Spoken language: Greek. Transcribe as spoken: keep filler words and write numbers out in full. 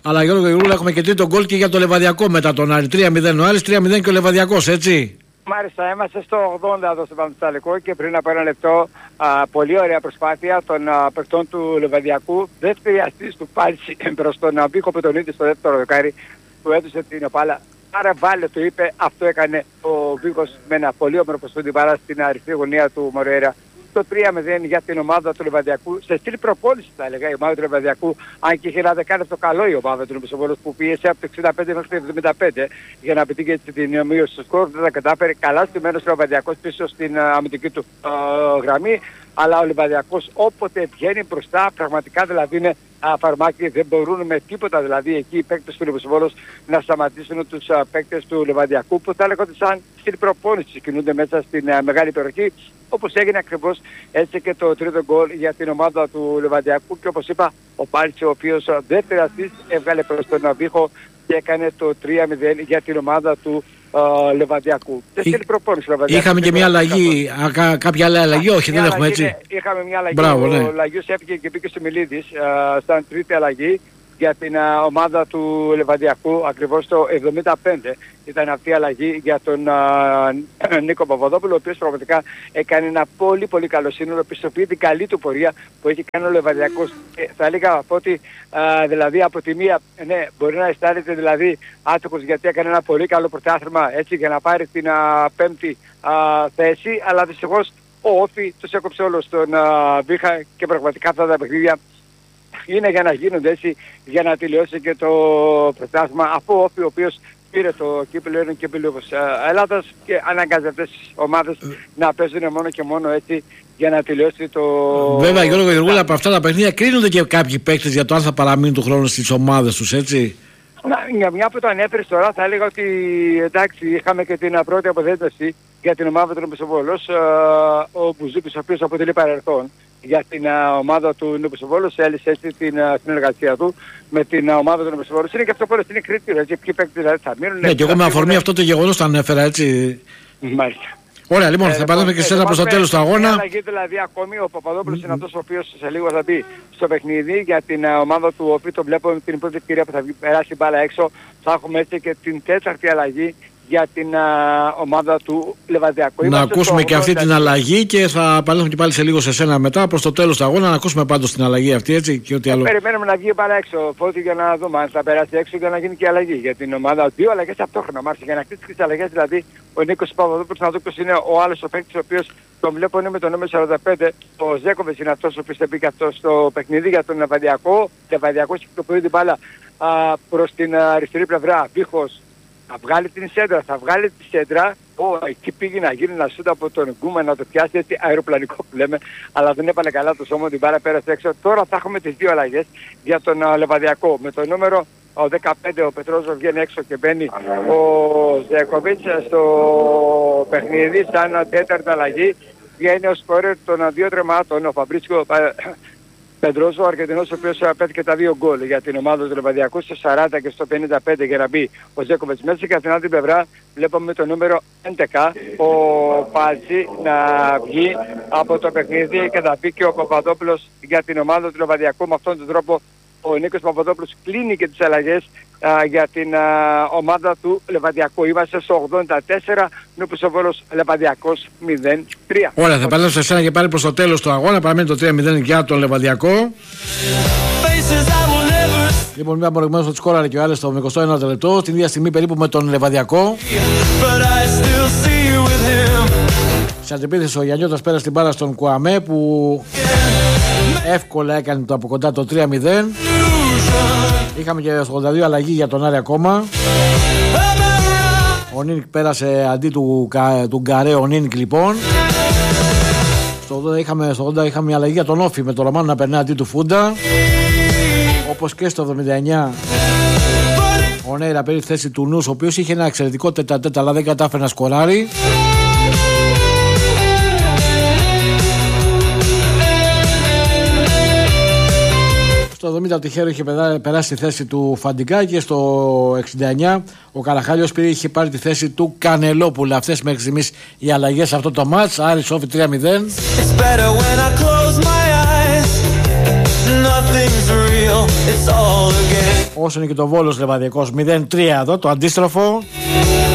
Αλλά Γιώργο Γεωργούλα, έχουμε και τρίτο γκολ και για το Λεβαδιακό μετά τον Άρη. τρία μηδέν ο Άρης, τρία μηδέν και ο Λεβαδιακός, έτσι. Μάλιστα, είμαστε στο ογδόντα εδώ στο Πανεπιστημιακό και πριν από ένα λεπτό α, πολύ ωραία προσπάθεια των α, παιχτών του Λεβαδιακού. Δεύτερη αστής του Πάλση προς τον Βίκο Πετονίδη στο δεύτερο δοκάρι που έδωσε την οπάλα. Άρα βάλε, του είπε, αυτό έκανε ο Βίκος με ένα πολύ όμορφο στην παρά στην αριστερή γωνία του Μορέιρα. Το τρία μηδέν για την ομάδα του Λεβαδιακού. Σε στυλ προπόνηση θα έλεγα η ομάδα του Λεβαδιακού, αν και είχε ένα δεκάλεπτο καλό η ομάδα του Λεβαδιακού που πίεσε από το εξήντα πέντε μέχρι το εβδομήντα πέντε για να πετύχει έτσι την μείωση του σκορ. Δεν τα κατάφερε. Καλά στημένος ο Λεβαδιακός πίσω στην αμυντική του uh, γραμμή. Αλλά ο Λεβαδιακός όποτε βγαίνει μπροστά, πραγματικά δηλαδή είναι α, φαρμάκι, δεν μπορούν με τίποτα δηλαδή εκεί οι παίκτες του Λεβοσβόλος να σταματήσουν τους α, παίκτες του Λεβαδιακού που θα έλεγα ότι σαν στην προπόνηση κινούνται μέσα στην α, μεγάλη περιοχή, όπως έγινε ακριβώς έτσι και το τρίτο γκολ για την ομάδα του Λεβαδιακού και όπως είπα ο Πάλτσι ο οποίος δεύτερη αστής έβγαλε προς τον Βίχο και έκανε το τρία μηδέν για την ομάδα του Uh, Λεβαδιακού. Ή... Είχαμε και μια αλλαγή, α, κα, κάποια άλλη αλλαγή, όχι δεν έχουμε έτσι. Είναι, είχαμε μια αλλαγή, Μπράβο, ο ναι. Λαγιούς έφυγε και μπήκε στο Μιλίδης uh, σαν τρίτη αλλαγή για την uh, ομάδα του Λεβαδιακού, ακριβώς το εβδομήντα πέντε ήταν αυτή η αλλαγή για τον uh, Νίκο Παπαδόπουλο, ο οποίος πραγματικά έκανε ένα πολύ πολύ καλό σύνολο, πιστοποιεί την καλή του πορεία που έχει κάνει ο Λεβαδιακός. Ε, θα έλεγα από ότι uh, δηλαδή από τη μία, ναι, μπορεί να αισθάνεται δηλαδή άτυχος γιατί έκανε ένα πολύ καλό πρωτάθλημα έτσι για να πάρει την uh, πέμπτη uh, θέση, αλλά δυστυχώς ο Όφη τους έκοψε όλος τον uh, Βίχα και πραγματικά αυτά τα παιχνίδια είναι για να γίνονται έτσι, για να τελειώσει και το πρωτάθλημα, αφού ο Όφη ο οποίος πήρε το κύπελλο είναι κύπελλο Ελλάδας και αναγκάζει αυτές τις ομάδες να παίζουν μόνο και μόνο έτσι για να τελειώσει το... Βέβαια Γιώργο Γεωργούλα, από αυτά τα παιχνίδια κρίνονται και κάποιοι παίκτες για το αν θα παραμείνουν του χρόνου στις ομάδες τους, έτσι. Να, μια που το ανέφερες τώρα θα έλεγα ότι εντάξει είχαμε και την πρώτη αποδένταση για την ομάδα του Νοπισοβόλος, ο Μπουζούκης ο οποίος αποτελεί παρελθόν για την uh, ομάδα του Νοπισοβόλος, έλυσε έτσι την uh, συνεργασία του με την uh, ομάδα του Νοπισοβόλος. Είναι και αυτό που είναι κριτήριο, έτσι, ποιοι παίκτες δηλαδή θα μείνουν. Ναι, και εγώ με αφορμή αυτό το γεγονός το ανέφερα, έτσι. Μάλιστα. Ωραία, λοιπόν, ε, θα παράδουμε και σε ένα προς το τέλος του αγώνα. Η αλλαγή δηλαδή ακόμη, ο Παπαδόπουλος mm. είναι αυτός ο οποίος σε λίγο θα μπει στο παιχνίδι για την uh, ομάδα του, ο οποίος το βλέπω με την πρώτη ευκαιρία που θα περάσει μπάλα έξω. Θα έχουμε έτσι και την τέταρτη αλλαγή για την α, ομάδα του Λεβαδιακού. Να ακούσουμε και αυτή την αλλαγή και θα επανέλθουμε και πάλι σε λίγο σε σένα μετά προς το τέλος του αγώνα. Να ακούσουμε πάντως την αλλαγή αυτή, έτσι, και ό,τι άλλο. Περιμένουμε να βγει πάρα έξω Φώτη για να δούμε αν θα περάσει έξω για να γίνει και αλλαγή για την ομάδα. Δύο αλλαγές ταυτόχρονα μάλιστα για να κλείσει τις αλλαγές, δηλαδή ο Νίκος Παπαδόπουλος να δω ποιος είναι ο άλλος ο παίκτης ο οποίος τον βλέπω είναι με το νούμερο σαράντα πέντε. Ο Ζέκοβιτς είναι αυτός ο οποίος θα μπήκε αυτό στο παιχνίδι για τον Λεβαδιακό. Λεβαδιακός κυκλοφορεί την μπάλα προς την αριστερή πλευρά. Βίχος θα βγάλει την σέντρα, θα βγάλει τη σέντρα. Oh, εκεί πήγε να γίνει ένα σούτ από τον Γκούμα να το πιάσει έτσι αεροπλανικό που λέμε, αλλά δεν έπανε καλά το σώμα, την μπάρα πέρασε έξω. Τώρα θα έχουμε τις δύο αλλαγές για τον uh, Λεβαδιακό. Με το νούμερο ο δεκαπέντε ο Πετρόζο βγαίνει έξω και μπαίνει ο Ζεκοβίτς στο παιχνίδι σαν τέταρτη αλλαγή. Βγαίνει ο σκόρερ των δύο τρεμάτων, ο Φαμπρίσκο Πεντρόζο, ο Αργεντινός, ο οποίος πέτυχε τα δύο γκολ για την ομάδα του Λεβαδιακού στο σαράντα και στο πενήντα πέντε για να μπει ο Ζέκοβιτς μέσα, και από την άλλη πλευρά βλέπουμε το νούμερο έντεκα ο Πάλτσι να βγει από το παιχνίδι και να μπει και ο Παπαδόπουλος για την ομάδα του Λεβαδιακού. Με αυτόν τον τρόπο ο Νίκος Παπαδόπουλος κλείνει και τις αλλαγές α, για την α, ομάδα του Λεβαδιακού. Είμαστε στο ογδόντα τέσσερα, Νοπισοβόλος Λεβαδιακός μηδέν τρία. Ωραία, θα παρέλθω σε εσένα και πάλι προς το τέλος του αγώνα. Παραμένει το τρία μηδέν για τον Λεβαδιακό. Λοιπόν, μια προηγουμένως ότι σκόραρε και ο Άρης στο εικοστό ένατο λεπτό, την ίδια στιγμή περίπου με τον Λεβαδιακό. Σε αντιπίθεση ο Γιαννιώτας πέρασε την μπάλα στον Κουαμέ που εύκολα έκανε το από κοντά το τρία μηδέν. Είχαμε και στο ογδόντα δύο αλλαγή για τον Άρη ακόμα. Ο Νίνικ πέρασε αντί του, του Γκαρέ, ο Νίνικ λοιπόν. Στο ογδόντα είχαμε, στο ογδόντα είχαμε μια αλλαγή για τον Όφη με τον Ρωμάνο να περνάει αντί του Φούντα. Όπως και στο εβδομήντα εννιά ο Νέιρα πήρε τη θέση του Νους, ο οποίος είχε ένα εξαιρετικό τετατέτα αλλά δεν κατάφερε να σκοράρει. Στο εβδομήντα ο Τυχέρο είχε περάσει τη θέση του Φαντικά και στο εξήντα εννιά ο Καραχάλιος πήρε, είχε πάρει τη θέση του Κανελόπουλα. Αυτές μέχρι στιγμής οι αλλαγές σε αυτό το μάτς. Άρης Όφη τρία μηδέν. Όσο είναι και το Βόλος Λεβαδιακός μηδέν τρία εδώ, το αντίστροφο.